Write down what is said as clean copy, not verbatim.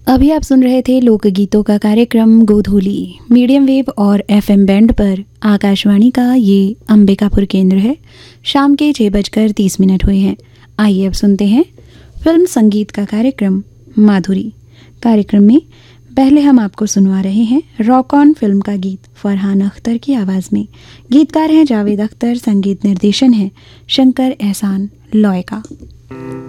अभी आप सुन रहे थे लोकगीतों का कार्यक्रम गोधूली मीडियम वेव और एफएम बैंड पर। आकाशवाणी का ये अंबिकापुर केंद्र है। शाम के 6:30 हुए हैं। आइए अब सुनते हैं फिल्म संगीत का कार्यक्रम माधुरी। कार्यक्रम में पहले हम आपको सुनवा रहे हैं रॉक ऑन फिल्म का गीत फरहान अख्तर की आवाज़ में। गीतकार हैं जावेद अख्तर, संगीत निर्देशन है शंकर एहसान लॉय का।